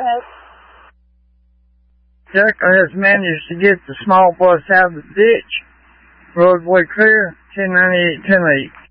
ahead. Jericho has managed to get the small bus out of the ditch. Roadway clear, 1098, 10-8.